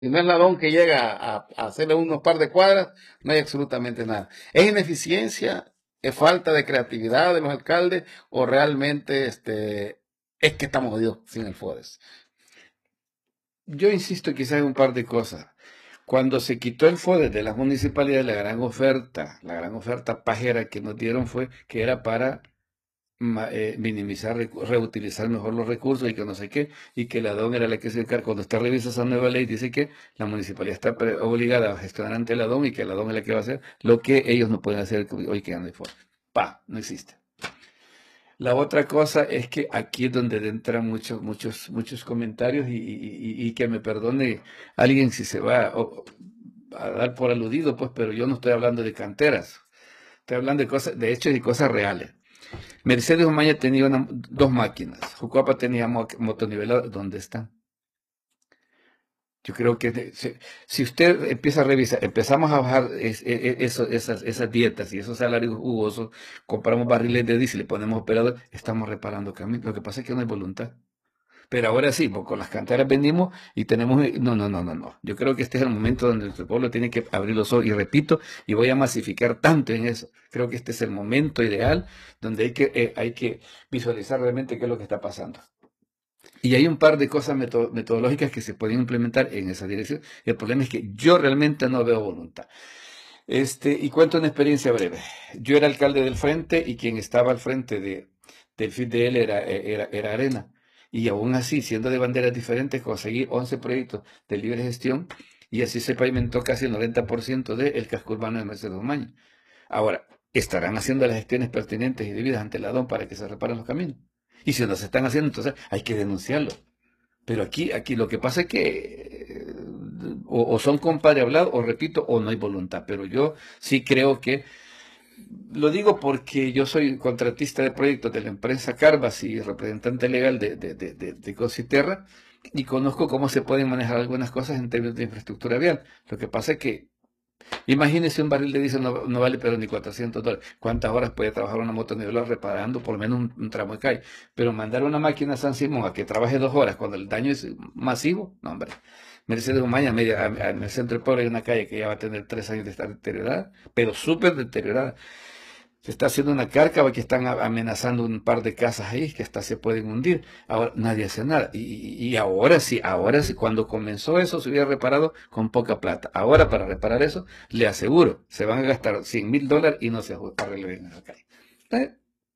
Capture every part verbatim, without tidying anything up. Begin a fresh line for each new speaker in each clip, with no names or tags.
Si no es ladrón que llega a, a hacerle unos par de cuadras, no hay absolutamente nada. ¿Es ineficiencia, es falta de creatividad de los alcaldes o realmente este, es que estamos jodidos sin el FODES?
Yo insisto quizás en un par de cosas. Cuando se quitó el FODES de las municipalidades, la gran oferta, la gran oferta pajera que nos dieron fue que era para ma- eh, minimizar, recu- reutilizar mejor los recursos y que no sé qué, y que la D O N era la que se encarga. Cuando usted revisa esa nueva ley, dice que la municipalidad está pre- obligada a gestionar ante la D O N y que la D O N es la que va a hacer lo que ellos no pueden hacer hoy que anda de FODES. Pa, no existe. La otra cosa es que aquí es donde entran muchos, muchos, muchos comentarios y, y- y- y que me perdone alguien si se va o- a dar por aludido, pues, pero yo no estoy hablando de canteras, estoy hablando de cosas, de hechos y cosas reales. Mercedes Omaña tenía una- dos máquinas, Jucuapa tenía mo- motonivelador, ¿dónde están? Yo creo que de- si, si usted empieza a revisar, empezamos a bajar es- e- e- eso- esas, esas dietas y esos salarios jugosos, compramos barriles de diésel y le ponemos operador, estamos reparando caminos. Lo que pasa es que no hay voluntad. Pero ahora sí, pues, con las canteras vendimos y tenemos... No, no, no, no, no. Yo creo que este es el momento donde el pueblo tiene que abrir los ojos. Y repito, y voy a masificar tanto en eso. Creo que este es el momento ideal donde hay que, eh, hay que visualizar realmente qué es lo que está pasando. Y hay un par de cosas meto- metodológicas que se pueden implementar en esa dirección. El problema es que yo realmente no veo voluntad. Este, y cuento una experiencia breve. Yo era alcalde del frente y quien estaba al frente de, del F I D L era, era, era Arena. Y aún así, siendo de banderas diferentes, conseguí once proyectos de libre gestión y así se pavimentó casi el noventa por ciento del casco urbano de Mercedes Omaña. Ahora, estarán haciendo las gestiones pertinentes y debidas ante la D O M para que se reparen los caminos. Y si no se están haciendo, entonces hay que denunciarlo. Pero aquí, aquí lo que pasa es que eh, o, o son compadre hablado, o repito, o no hay voluntad. Pero yo sí creo que, lo digo porque yo soy contratista de proyectos de la empresa Carvas y representante legal de, de, de, de, de Cositerra, y conozco cómo se pueden manejar algunas cosas en términos de infraestructura vial. Lo que pasa es que, imagínese un barril de diésel no, no vale pero ni cuatrocientos dólares. ¿Cuántas horas puede trabajar una motoniveladora reparando por lo menos un, un tramo de calle? Pero mandar una máquina a San Simón a que trabaje dos horas cuando el daño es masivo, no, hombre. Mercedes Umaña, media, en el centro del pueblo hay una calle que ya va a tener tres años de estar deteriorada, pero súper deteriorada. Se está haciendo una cárcava que están amenazando un par de casas ahí que hasta se pueden hundir. Ahora nadie hace nada. Y, y ahora sí, ahora sí, cuando comenzó eso se hubiera reparado con poca plata. Ahora para reparar eso, le aseguro, se van a gastar cien mil dólares y no se arreglen en la calle. Eh,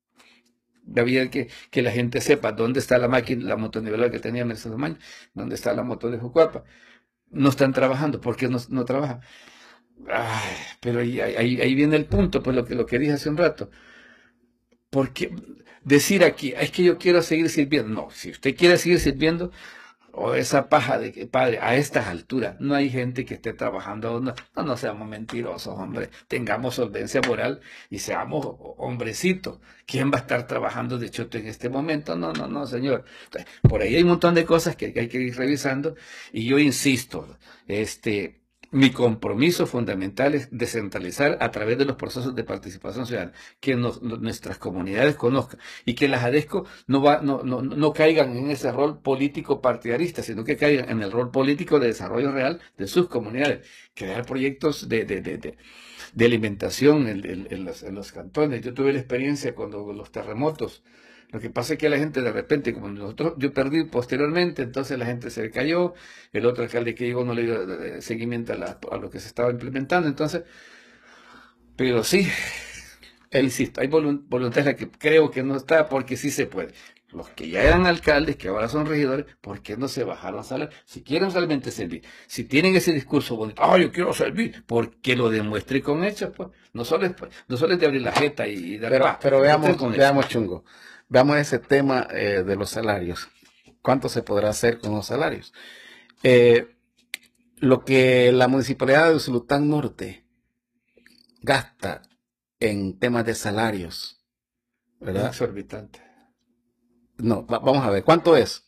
Había que, que la gente sepa dónde está la máquina, la motoniveladora que tenía Mercedes Maña, dónde está la moto de Jucuapa. No están trabajando. ¿Por qué no, no trabajan? Ay, pero ahí, ahí, ahí viene el punto, pues lo que, lo que dije hace un rato. Porque decir aquí, es que yo quiero seguir sirviendo. No, si usted quiere seguir sirviendo, o esa paja de que, padre, a estas alturas no hay gente que esté trabajando. No, no, no seamos mentirosos, hombre. Tengamos solvencia moral y seamos hombrecitos. ¿Quién va a estar trabajando de choto en este momento? No, no, no, señor. Entonces, por ahí hay un montón de cosas que hay que ir revisando. Y yo insisto, este. Mi compromiso fundamental es descentralizar a través de los procesos de participación ciudadana, que nos, nuestras comunidades conozcan y que las ADESCO no, va, no, no, no caigan en ese rol político partidarista, sino que caigan en el rol político de desarrollo real de sus comunidades, crear proyectos de, de, de, de, de alimentación en, en, en, los, en los cantones. Yo tuve la experiencia cuando los terremotos. Lo que pasa es que la gente de repente, como nosotros, yo perdí posteriormente, entonces la gente se cayó, el otro alcalde que llegó no le dio seguimiento a, la, a lo que se estaba implementando, entonces, pero sí,
El,
insisto, hay voluntad en la que creo que no está, porque sí se puede. Los que ya eran alcaldes, que ahora son regidores, ¿por qué no se bajaron a salar? Si quieren realmente servir, si tienen ese discurso bonito, ah, yo quiero servir, porque lo demuestre con hechos, pues. No solo es, no solo es de abrir la jeta y dar
pero,
paz,
pero
demuestre
veamos,
con hechos.
veamos, Chungo, veamos ese tema eh, de los salarios. ¿Cuánto se podrá hacer con los salarios? Eh, lo que la municipalidad de Usulután Norte gasta en temas de salarios,
Es
¿verdad?
exorbitante.
No, va, vamos a ver, ¿cuánto es?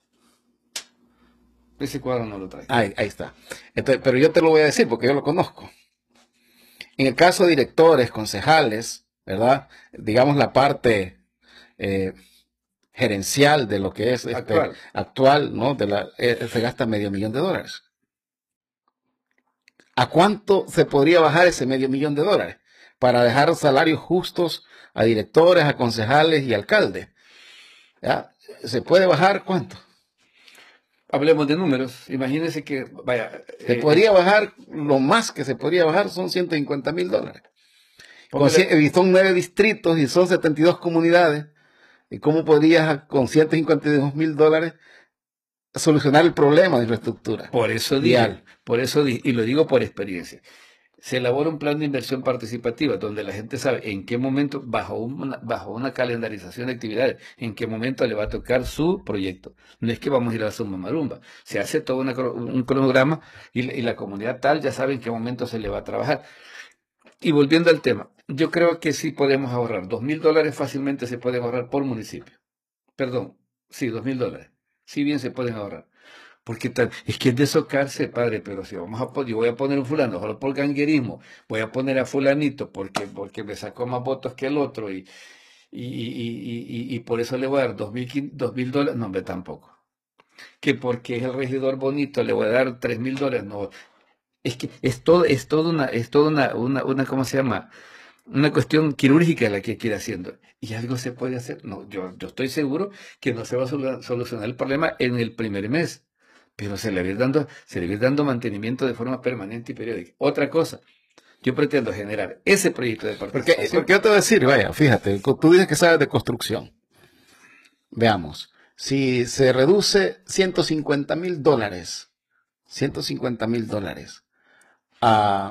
Ese cuadro no lo trae.
Ahí, ahí está. Entonces, pero yo te lo voy a decir porque yo lo conozco. En el caso de directores, concejales, ¿verdad? Digamos la parte eh, gerencial de lo que es este
Actual.
actual, ¿no? De la, eh, se gasta medio millón de dólares. ¿A cuánto se podría bajar ese medio millón de dólares para dejar salarios justos a directores, a concejales y alcaldes? ¿Ya? ¿Se puede bajar cuánto?
Hablemos de números. Imagínense que, vaya...
Se eh, podría bajar, lo más que se podría bajar son ciento cincuenta mil dólares. Con, y son nueve distritos y son setenta y dos comunidades. ¿Y cómo podrías con ciento cincuenta y dos mil dólares solucionar el problema de infraestructura?
Por eso dije, por eso dije, y lo digo por experiencia. Se elabora un plan de inversión participativa donde la gente sabe en qué momento, bajo una, bajo una calendarización de actividades, en qué momento le va a tocar su proyecto. No es que vamos a ir a hacer una marumba. Se hace todo una, un cronograma y, y la comunidad tal ya sabe en qué momento se le va a trabajar. Y volviendo al tema, yo creo que sí podemos ahorrar. Dos mil dólares fácilmente se pueden ahorrar por municipio. Perdón, sí, dos mil dólares. Sí bien se pueden ahorrar. Porque tal, es que es de socarse, padre, pero si vamos a yo voy a poner un fulano solo por ganguerismo, voy a poner a fulanito porque, porque me sacó más votos que el otro y, y, y, y, y, y por eso le voy a dar dos mil dólares, no, hombre, tampoco. Que porque es el regidor bonito le voy a dar tres mil dólares, no. Es que es todo, es todo una, es toda una, una, una, ¿cómo se llama? Una cuestión quirúrgica la que quiere haciendo. ¿Y algo se puede hacer? No, yo, yo estoy seguro que no se va a solucionar el problema en el primer mes. Pero se le va a ir dando, se le va a ir dando mantenimiento de forma permanente y periódica. Otra cosa, yo pretendo generar ese proyecto de participación.
Porque, porque yo te voy a decir, vaya, fíjate, tú dices que sabes de construcción. Veamos, si se reduce ciento cincuenta mil dólares, ciento cincuenta mil dólares a,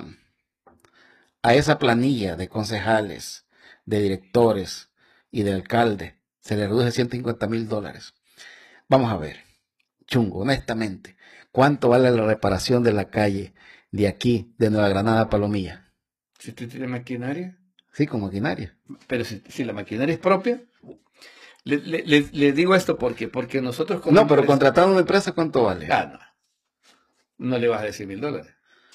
a esa planilla de concejales, de directores y de alcalde, se le reduce ciento cincuenta mil dólares. Vamos a ver. Chungo, honestamente, ¿cuánto vale la reparación de la calle de aquí, de Nueva Granada a Palomilla?
¿Si usted tiene maquinaria?
Sí, con maquinaria.
Pero si, si la maquinaria es propia, le, le, le, le digo esto porque, porque nosotros...
Como no, empresa, pero contratando una empresa, ¿cuánto vale?
Ah, no. No le vas a decir mil dólares.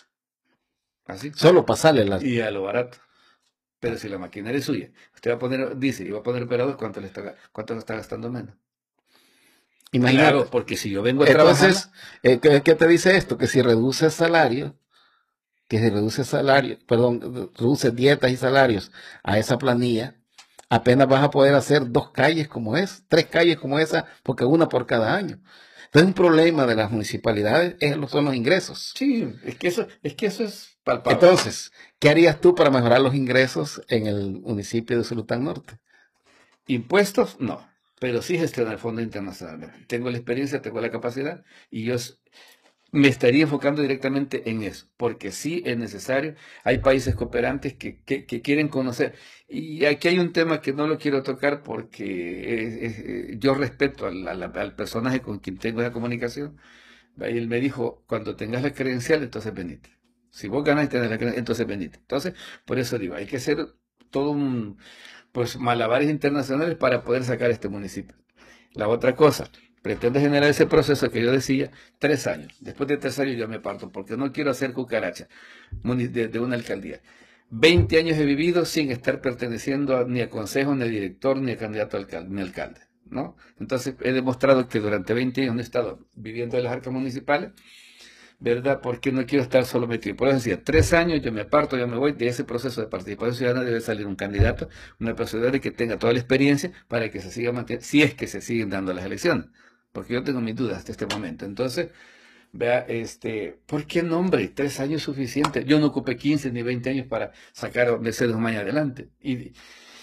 Así.
Solo pasarle la...
Y a lo barato. Pero si la maquinaria es suya, usted va a poner, dice, y va a poner operador, ¿cuánto le está, cuánto le está gastando menos?
Imagínate.
Claro, porque si yo vengo a
Entonces,
trabajar...
eh, ¿qué, ¿qué te dice esto? Que si reduce salario, que si reduce salario, perdón, reduce dietas y salarios a esa planilla, apenas vas a poder hacer dos calles como es, tres calles como esa, porque una por cada año. Entonces, un problema de las municipalidades es, son los ingresos.
Sí, es que eso es, que eso es palpable.
Entonces, ¿qué harías tú para mejorar los ingresos en el municipio de Usulután Norte?
Impuestos, no. Pero sí gestionar el fondo internacional. Tengo la experiencia, tengo la capacidad y yo me estaría enfocando directamente en eso, porque sí es necesario. Hay países cooperantes que, que, que quieren conocer. Y aquí hay un tema que no lo quiero tocar porque es, es, yo respeto al, al, al personaje con quien tengo esa comunicación. Y él me dijo, cuando tengas la credencial, entonces venite. Si vos ganás y tenés la credencial, entonces venite. Entonces, por eso digo, hay que hacer todo un... pues malabares internacionales para poder sacar este municipio. La otra cosa, pretende generar ese proceso que yo decía, tres años. Después de tres años yo me parto, porque no quiero hacer cucaracha de, de una alcaldía. veinte años he vivido sin estar perteneciendo a, ni a consejo, ni a director, ni a candidato a alcalde, ni alcalde, ¿no? Entonces he demostrado que durante veinte años no he estado viviendo en las arcas municipales, ¿verdad? Porque no quiero estar solo metido. Por eso decía, tres años yo me aparto, yo me voy de ese proceso de participación ciudadana. Debe salir un candidato, una persona que tenga toda la experiencia para que se siga manteniendo, si es que se siguen dando las elecciones. Porque yo tengo mis dudas hasta este momento. Entonces, vea, este, ¿por qué no, hombre? Tres años es suficiente. Yo no ocupé quince ni veinte años para sacar a Mercedes Maña adelante. Y,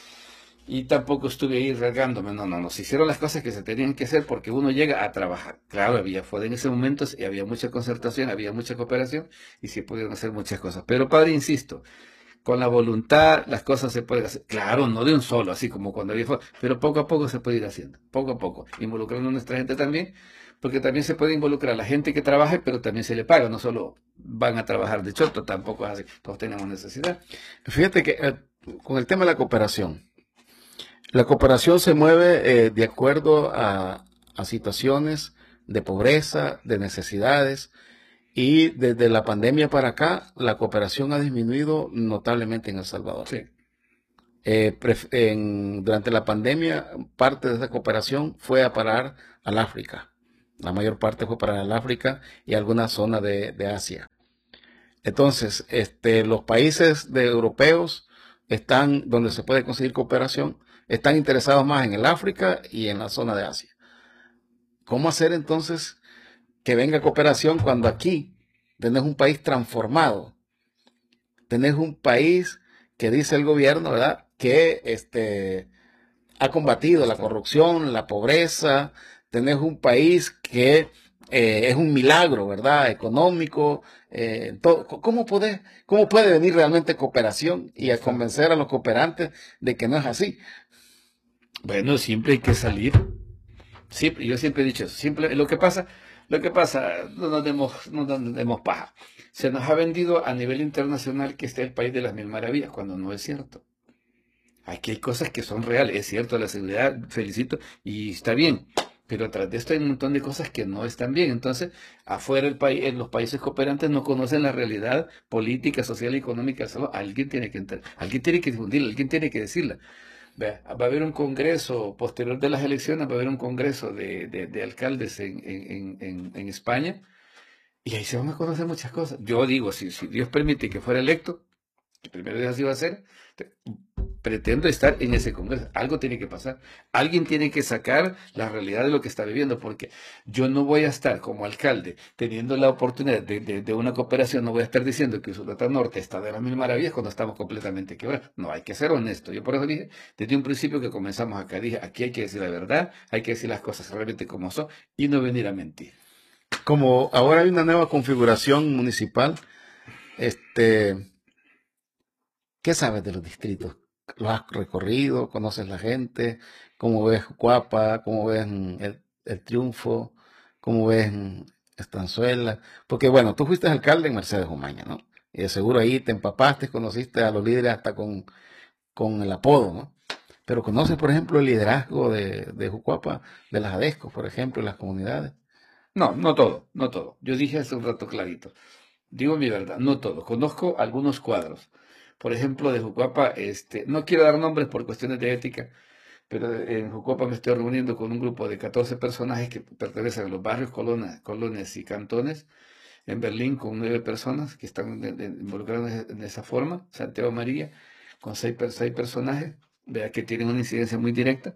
Y tampoco estuve ahí regándome, no, no, no, se hicieron las cosas que se tenían que hacer porque uno llega a trabajar. Claro, había fue en ese momento y había mucha concertación, había mucha cooperación y se pudieron hacer muchas cosas. Pero padre, insisto, con la voluntad las cosas se pueden hacer. Claro, no de un solo, así como cuando había, pero poco a poco se puede ir haciendo, poco a poco, involucrando a nuestra gente también, porque también se puede involucrar a la gente que trabaja, pero también se le paga, no solo van a trabajar de choto, tampoco es así, todos tenemos necesidad.
Fíjate que eh, con el tema de la cooperación, la cooperación se mueve eh, de acuerdo a, a situaciones de pobreza, de necesidades, y desde la pandemia para acá, la cooperación ha disminuido notablemente en El Salvador.
Sí.
Eh, en, durante la pandemia, parte de esa cooperación fue a parar al África. La mayor parte fue para el África y alguna zona de, de Asia. Entonces, este, los países de europeos están, donde se puede conseguir cooperación, están interesados más en el África y en la zona de Asia. ¿Cómo hacer entonces que venga cooperación cuando aquí tenés un país transformado? Tenés un país que dice el gobierno, ¿verdad?, que este, ha combatido la corrupción, la pobreza. Tenés un país que eh, es un milagro, ¿verdad?, económico. Eh, todo. ¿Cómo, puede, ¿Cómo puede venir realmente cooperación y a convencer a los cooperantes de que no es así?
Bueno, siempre hay que salir. Siempre, yo siempre he dicho eso. Siempre, lo que pasa, lo que pasa, no nos demos, no nos demos paja. Se nos ha vendido a nivel internacional que este es el país de las mil maravillas, cuando no es cierto. Aquí hay cosas que son reales, es cierto, la seguridad, felicito, y está bien, pero tras de esto hay un montón de cosas que no están bien. Entonces, afuera del país, en los países cooperantes no conocen la realidad política, social y económica. Solo alguien tiene que entrar, alguien tiene que difundirla, alguien tiene que decirla. Vea, va a haber un congreso posterior de las elecciones, va a haber un congreso de, de, de alcaldes en, en, en, en España, y ahí se van a conocer muchas cosas. Yo digo, si, si Dios permite que fuera electo, que primero Dios así va a ser, pretendo estar en ese congreso. Algo tiene que pasar. Alguien tiene que sacar la realidad de lo que está viviendo, porque yo no voy a estar como alcalde teniendo la oportunidad de, de, de una cooperación, no voy a estar diciendo que Usulután Norte está de las mil maravillas cuando estamos completamente quebrados. No, hay que ser honesto. Yo por eso dije, desde un principio que comenzamos acá, dije, aquí hay que decir la verdad, hay que decir las cosas realmente como son y no venir a mentir.
Como ahora hay una nueva configuración municipal, este, ¿qué sabes de los distritos? ¿Lo has recorrido? ¿Conoces la gente? ¿Cómo ves Cuapa? ¿Cómo ves el, el Triunfo? ¿Cómo ves Estanzuela? Porque bueno, tú fuiste alcalde en Mercedes Omaña, ¿no? Y de seguro ahí te empapaste, conociste a los líderes hasta con, con el apodo, ¿no? Pero conoces, por ejemplo, el liderazgo de, de Jucuapa, de las ADESCO, por ejemplo, en las comunidades.
No, no todo, no todo. Yo dije hace un rato clarito. Digo mi verdad, no todo. Conozco algunos cuadros. Por ejemplo, de Jucuapa, este, no quiero dar nombres por cuestiones de ética, pero en Jucuapa me estoy reuniendo con un grupo de catorce personajes que pertenecen a los barrios, colonias, colonias y cantones. En Berlín con nueve personas que están de, de, involucradas en esa forma. Santiago María con seis, seis personajes, vea que tienen una incidencia muy directa.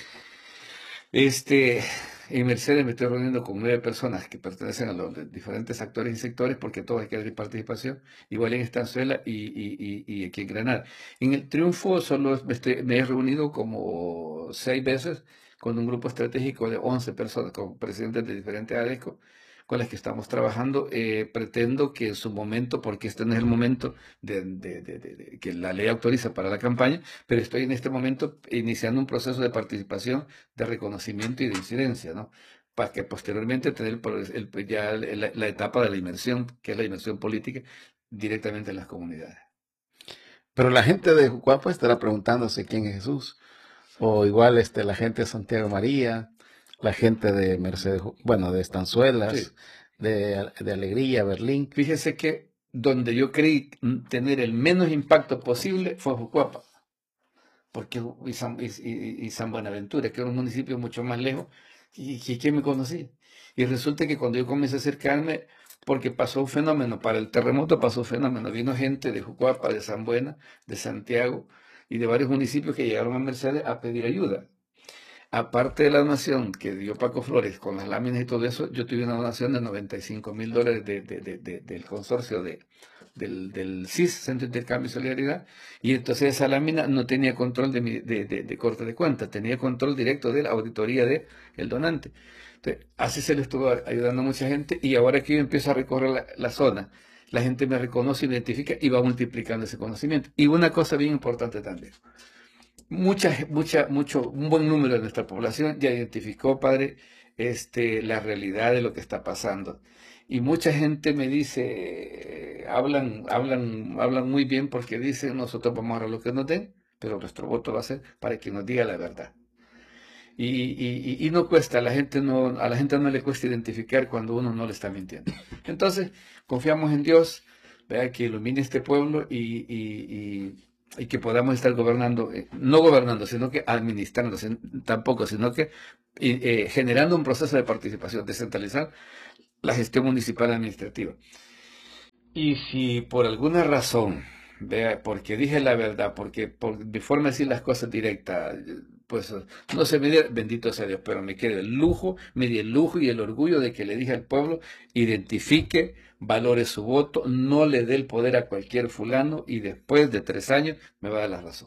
Este, en Mercedes me estoy reuniendo con nueve personas que pertenecen a los diferentes actores y sectores, porque todos hay que dar participación, igual en Estanzuela y, y, y, y aquí en Granada. En el Triunfo solo me, estoy, me he reunido como seis veces con un grupo estratégico de once personas, con presidentes de diferentes ADESCO, con las que estamos trabajando. Eh, pretendo que en su momento, porque este no es el momento de, de, de, de, de, que la ley autoriza para la campaña, pero estoy en este momento iniciando un proceso de participación, de reconocimiento y de incidencia, ¿no? Para que posteriormente tener el, el, ya la, la etapa de la inmersión, que es la inmersión política, directamente en las comunidades.
Pero la gente de Jucuapa estará preguntándose quién es Jesús. O igual este, la gente de Santiago María, la gente de Mercedes, bueno, de Estanzuelas, sí. de, de Alegría, Berlín.
Fíjese que donde yo creí tener el menos impacto posible fue Jucuapa, porque y San, y, y San Buenaventura, que era un municipio mucho más lejos, y, y ¿quién me conocía? Y resulta que cuando yo comencé a acercarme, porque pasó un fenómeno, para el terremoto pasó un fenómeno, vino gente de Jucuapa, de San Buena, de Santiago y de varios municipios que llegaron a Mercedes a pedir ayuda. Aparte de la donación que dio Paco Flores con las láminas y todo eso, yo tuve una donación de noventa y cinco mil dólares de, de, de, de, del consorcio de, del, del C I S, Centro de Intercambio y Solidaridad, y entonces esa lámina no tenía control de, mi, de, de, de corte de cuentas, tenía control directo de la auditoría del de donante. Entonces, así se le estuvo ayudando a mucha gente, y ahora que yo empiezo a recorrer la, la zona, la gente me reconoce, identifica y va multiplicando ese conocimiento. Y una cosa bien importante también. Mucha, mucha, mucho, un buen número de nuestra población ya identificó, padre, este, la realidad de lo que está pasando. Y mucha gente me dice, hablan, hablan, hablan muy bien porque dicen, nosotros vamos a dar lo que nos den, pero nuestro voto va a ser para quien nos diga la verdad. Y, y, y no cuesta, a la gente no, a la gente no le cuesta identificar cuando uno no le está mintiendo. Entonces, confiamos en Dios, vea, que ilumine este pueblo y, y, y y que podamos estar gobernando, eh, no gobernando, sino que administrando, tampoco, sino que eh, generando un proceso de participación, descentralizar la gestión municipal administrativa. Y si por alguna razón, vea, porque dije la verdad, porque por mi forma de decir las cosas directas, pues no se me dio, bendito sea Dios, pero me queda el lujo, me di el lujo y el orgullo de que le dije al pueblo, identifique, valore su voto, no le dé el poder a cualquier fulano y después de tres años me va a dar la razón.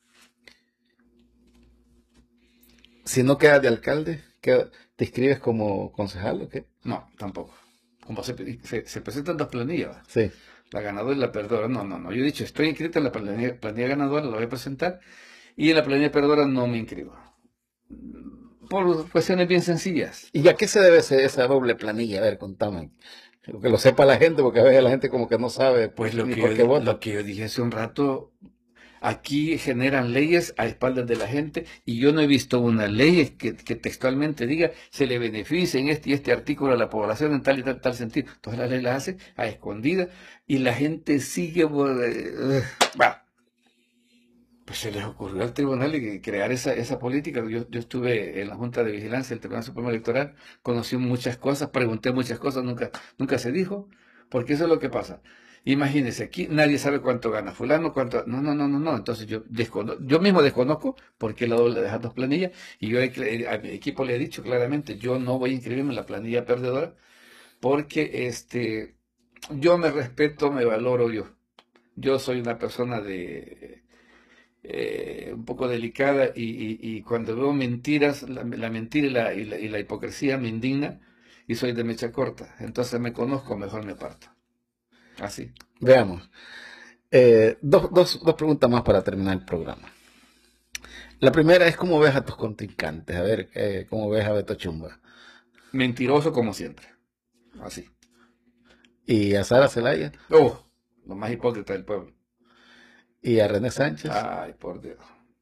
Si no quedas de alcalde, ¿qué- ¿te inscribes como concejal o qué?
No, tampoco. Como se, se, se presentan dos planillas, ¿va?
Sí.
La ganadora y la perdedora. No, no, no. Yo he dicho, estoy inscrito en la planilla, planilla ganadora, la voy a presentar, y en la planilla perdedora no me inscribo. Por cuestiones bien sencillas.
¿Y a qué se debe ese- esa doble planilla? A ver, contame. Que lo sepa la gente, porque a veces la gente como que no sabe
Pues lo
ni
que
por qué
yo,
vota.
lo que yo dije hace un rato, aquí generan leyes a espaldas de la gente y yo no he visto una ley que, que textualmente diga se le beneficia en este y este artículo a la población en tal y tal, tal sentido. Todas las leyes las hace a escondida y la gente sigue. eh, bah, pues se les ocurrió al tribunal y crear esa, esa política. Yo, yo estuve en la Junta de Vigilancia del Tribunal Supremo Electoral, conocí muchas cosas, pregunté muchas cosas, nunca, nunca se dijo, porque eso es lo que pasa. Imagínense, aquí nadie sabe cuánto gana fulano, cuánto... No, no, no, no, no. Entonces yo descono- yo mismo desconozco por qué la doble de las dos planillas y yo he- a mi equipo le he dicho claramente, yo no voy a inscribirme en la planilla perdedora porque este, yo me respeto, me valoro yo. Yo soy una persona de eh, un poco delicada y, y- y cuando veo mentiras, la, la mentira y la, y la- y la hipocresía me indigna y soy de mecha corta. Entonces me conozco, mejor me parto. Así.
Veamos. Eh, dos, dos, dos preguntas más para terminar el programa. La primera es cómo ves a tus contrincantes. A ver, eh, cómo ves a Beto Chumba.
Mentiroso como siempre. Así.
Y a Sara Zelaya.
Oh, lo más hipócrita del pueblo.
Y a René Sánchez.
Ay, por Dios.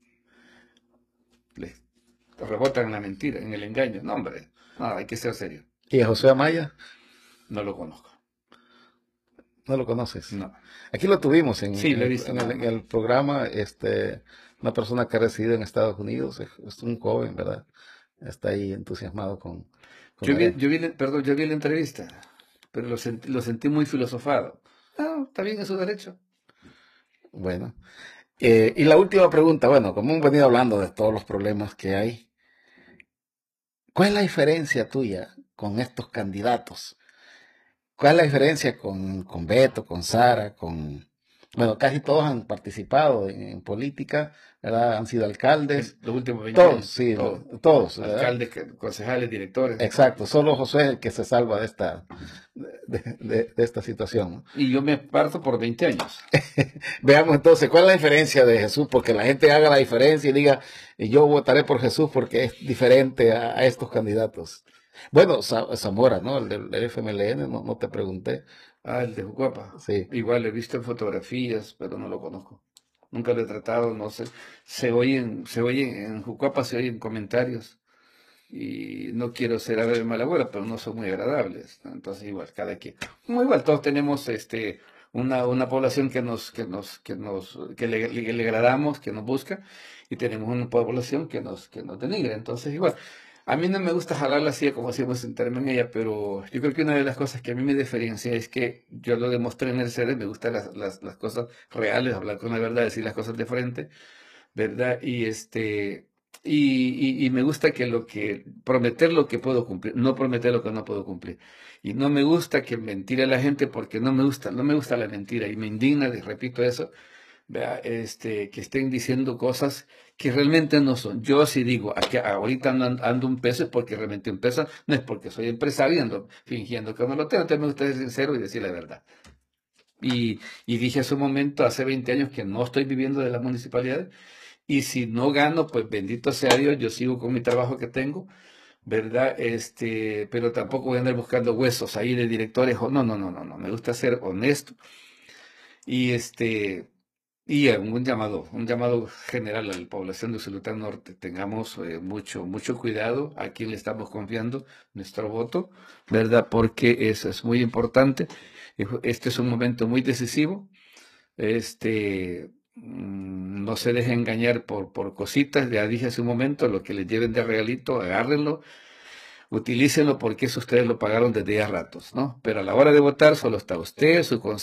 Les rebotan en la mentira, en el engaño. No, hombre. No, hay que ser serio.
Y a José Amaya.
No lo conozco.
No lo conoces.
No.
Aquí lo tuvimos en,
Sí,
en
lo he
el,
visto
en el-
nada
en
más.
el programa. Este, una persona que ha residido en Estados Unidos. Es, es un joven, ¿verdad? Está ahí entusiasmado con, con
Yo
la...
vi, yo vi, la- perdón, yo vi la entrevista, pero lo sentí, lo sentí muy filosofado. Ah, está bien, es su derecho.
Bueno. Eh, y la última pregunta, bueno, como hemos venido hablando de todos los problemas que hay, ¿cuál es la diferencia tuya con estos candidatos? ¿Cuál es la diferencia con, con Beto, con Sara, con... Bueno, casi todos han participado en, en política, ¿verdad? Han sido
En
alcaldes,
los últimos veinte
todos,
años,
sí, lo-
todo.
todos, ¿verdad?
Alcaldes, que- concejales, directores.
Exacto, solo José es el que se salva de esta, de, de- de esta situación, ¿no?
Y yo me parto por veinte años.
Veamos entonces, ¿cuál es la diferencia de Jesús? Porque la gente haga la diferencia y diga, yo votaré por Jesús porque es diferente a, a estos candidatos. Bueno, Za- Zamora, ¿no? El del F M L N, no, no te pregunté.
Ah, el de Jucuapa.
Sí,
Igual lo he visto en fotografías, pero no lo conozco. Nunca lo he tratado, no sé. Se oyen, se oyen, en Jucuapa se oyen comentarios. Y no quiero ser ave de mal agüero, pero no son muy agradables, ¿no? Entonces igual, cada quien. Como igual, todos tenemos este una, una población que nos, que nos, que nos, que le, le- le agradamos, que nos busca, y tenemos una población que nos, que nos denigra. Entonces, igual, a mí no me gusta jalarla así como hacíamos sentarme en ella, pero yo creo que una de las cosas que a mí me diferencia es que yo lo demostré en el C D, me gustan las, las, las cosas reales, hablar con la verdad, decir las cosas de frente, ¿verdad? Y este, y, y- y me gusta que lo que, prometer lo que puedo cumplir, no prometer lo que no puedo cumplir. Y no me gusta que mentir a la gente porque no me gusta, no me gusta la mentira y me indigna, y repito eso, ¿vea? Este, que estén diciendo cosas que realmente no son. Yo sí digo, aquí, ahorita ando, ando un peso es porque realmente un peso, no es porque soy empresario y ando fingiendo que no lo tengo, entonces me gusta ser sincero y decir la verdad. Y, y dije hace un momento, hace veinte años, que no estoy viviendo de las municipalidades y si no gano, pues bendito sea Dios, yo sigo con mi trabajo que tengo, ¿verdad? Este, pero tampoco voy a andar buscando huesos ahí de directores. o- No, no, no, no, no. Me gusta ser honesto y este, y eh, un llamado, un llamado general a la población de Usulután Norte. Tengamos eh, mucho, mucho cuidado a quién le estamos confiando nuestro voto, ¿verdad? Porque eso es muy importante. Este es un momento muy decisivo. Este, mm, no se deje engañar por, por cositas, ya dije hace un momento, lo que les lleven de regalito, agárrenlo, utilícenlo porque eso ustedes lo pagaron desde ya ratos, ¿no? Pero a la hora de votar solo está usted, su